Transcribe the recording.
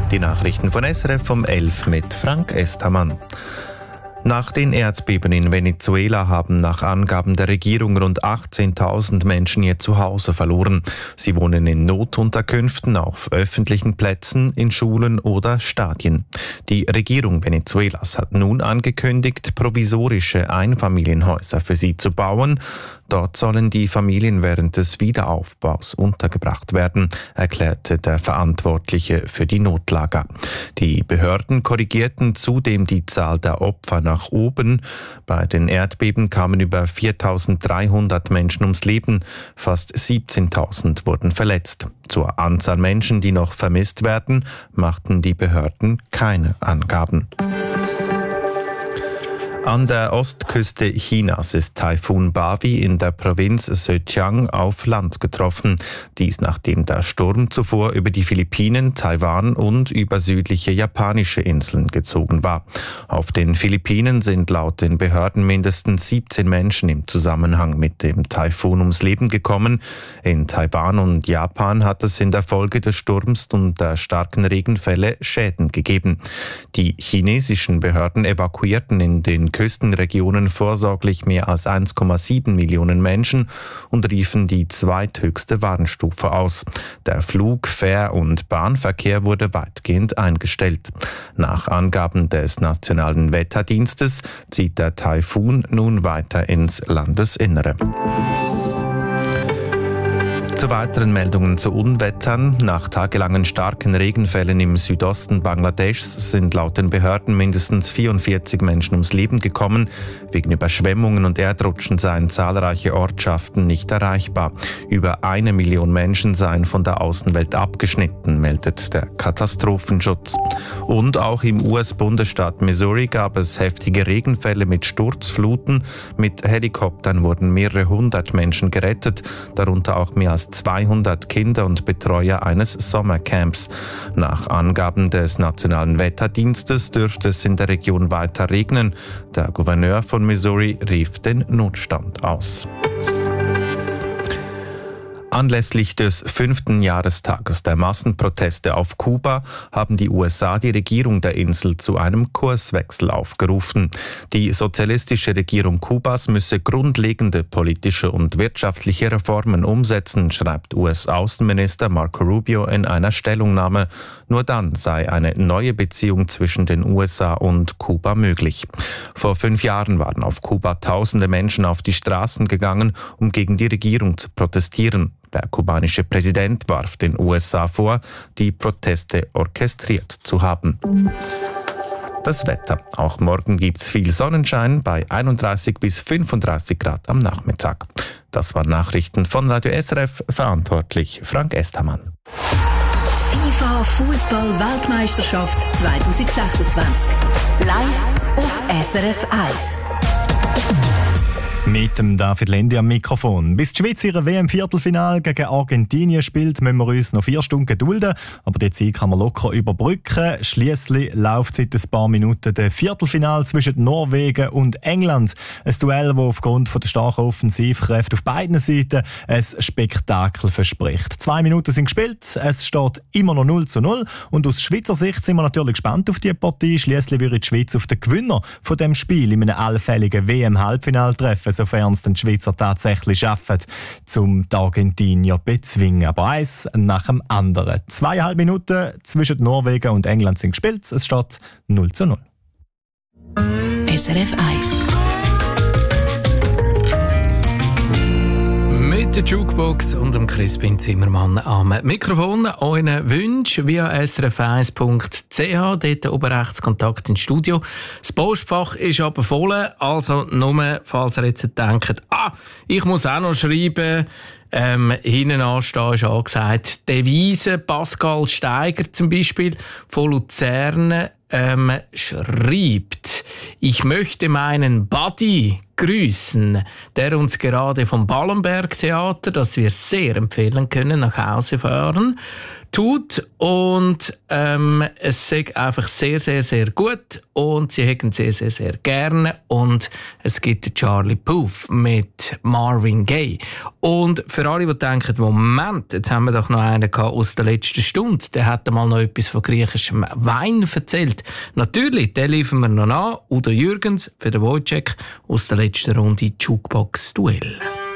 Die Nachrichten von SRF um 11 mit Frank Estermann. Nach den Erdbeben in Venezuela haben nach Angaben der Regierung rund 18.000 Menschen ihr Zuhause verloren. Sie wohnen in Notunterkünften, auf öffentlichen Plätzen, in Schulen oder Stadien. Die Regierung Venezuelas hat nun angekündigt, provisorische Einfamilienhäuser für sie zu bauen. Dort sollen die Familien während des Wiederaufbaus untergebracht werden, erklärte der Verantwortliche für die Notlager. Die Behörden korrigierten zudem die Zahl der Opfer nach oben. Bei den Erdbeben kamen über 4.300 Menschen ums Leben, fast 17.000 wurden verletzt. Zur Anzahl Menschen, die noch vermisst werden, machten die Behörden keine Angaben. An der Ostküste Chinas ist Taifun Bavi in der Provinz Zhejiang auf Land getroffen. Dies nachdem der Sturm zuvor über die Philippinen, Taiwan und über südliche japanische Inseln gezogen war. Auf den Philippinen sind laut den Behörden mindestens 17 Menschen im Zusammenhang mit dem Taifun ums Leben gekommen. In Taiwan und Japan hat es in der Folge des Sturms und der starken Regenfälle Schäden gegeben. Die chinesischen Behörden evakuierten in den Küstenregionen vorsorglich mehr als 1,7 Millionen Menschen und riefen die zweithöchste Warnstufe aus. Der Flug-, Fähr- und Bahnverkehr wurde weitgehend eingestellt. Nach Angaben des Nationalen Wetterdienstes zieht der Taifun nun weiter ins Landesinnere. Zu weiteren Meldungen zu Unwettern. Nach tagelangen starken Regenfällen im Südosten Bangladeschs sind laut den Behörden mindestens 44 Menschen ums Leben gekommen. Wegen Überschwemmungen und Erdrutschen seien zahlreiche Ortschaften nicht erreichbar. Über 1 Million Menschen seien von der Außenwelt abgeschnitten, meldet der Katastrophenschutz. Und auch im US-Bundesstaat Missouri gab es heftige Regenfälle mit Sturzfluten. Mit Helikoptern wurden mehrere hundert Menschen gerettet, darunter auch mehr als 200 Kinder und Betreuer eines Sommercamps. Nach Angaben des Nationalen Wetterdienstes dürfte es in der Region weiter regnen. Der Gouverneur von Missouri rief den Notstand aus. Anlässlich des 5. Jahrestages der Massenproteste auf Kuba haben die USA die Regierung der Insel zu einem Kurswechsel aufgerufen. Die sozialistische Regierung Kubas müsse grundlegende politische und wirtschaftliche Reformen umsetzen, schreibt US-Außenminister Marco Rubio in einer Stellungnahme. Nur dann sei eine neue Beziehung zwischen den USA und Kuba möglich. Vor 5 Jahren waren auf Kuba tausende Menschen auf die Straßen gegangen, um gegen die Regierung zu protestieren. Der kubanische Präsident warf den USA vor, die Proteste orchestriert zu haben. Das Wetter. Auch morgen gibt's viel Sonnenschein bei 31 bis 35 Grad am Nachmittag. Das waren Nachrichten von Radio SRF, verantwortlich Frank Estermann. FIFA Fußball-Weltmeisterschaft 2026. Live auf SRF 1. Mit dem David Lendi am Mikrofon. Bis die Schweiz ihre WM-Viertelfinale gegen Argentinien spielt, müssen wir uns noch 4 Stunden gedulden. Aber die Zeit kann man locker überbrücken. Schliesslich läuft seit ein paar Minuten der Viertelfinale zwischen Norwegen und England. Ein Duell, das aufgrund der starken Offensivkräfte auf beiden Seiten ein Spektakel verspricht. 2 Minuten sind gespielt, es steht immer noch 0:0. Und aus Schweizer Sicht sind wir natürlich gespannt auf die Partie. Schliesslich würde die Schweiz auf den Gewinner von dem Spiel in einem allfälligen WM-Halbfinale treffen, sofern es den Schweizer tatsächlich schaffen, um die Argentinier zu bezwingen. Aber eins nach dem anderen. 2,5 Minuten zwischen Norwegen und England sind gespielt. Es steht 0:0. SRF 1. Mit der Jukebox und dem Crispin Zimmermann am Mikrofon. Euren Wünschen via srf1.ch, dort oben rechts Kontakt ins Studio. Das Postfach ist aber voll, also nur, falls ihr jetzt denkt, ich muss auch noch schreiben, hinten anstehen ist angesagt, Devise Pascal Steiger zum Beispiel von Luzern schreibt, ich möchte meinen Buddy grüßen, der uns gerade vom Ballenberg Theater, das wir sehr empfehlen können, nach Hause fahren, tut. Und es ist einfach sehr, sehr, sehr gut und sie hätten sehr, sehr, sehr gerne. Und es gibt Charlie Puth mit Marvin Gaye. Und für alle, die denken, Moment, jetzt haben wir doch noch einen aus der letzten Stunde, der hat mal noch etwas von griechischem Wein erzählt. Natürlich, den liefern wir noch an. Udo Jürgens für den Wojciech aus der letzten Runde Jukebox-Duell.